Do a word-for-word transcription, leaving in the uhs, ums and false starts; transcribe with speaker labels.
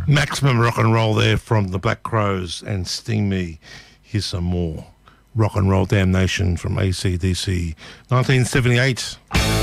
Speaker 1: Maximum rock and roll there from the Black Crows and Sting Me. Here's some more Rock and Roll Damnation from A C D C, nineteen seventy-eight.